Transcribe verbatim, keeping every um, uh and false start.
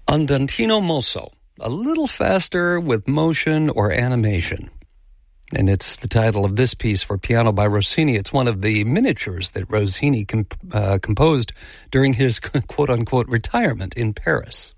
Andantino Mosso, a little faster with motion or animation. And it's the title of this piece for piano by Rossini. It's one of the miniatures that Rossini comp- uh, composed during his quote-unquote retirement in Paris.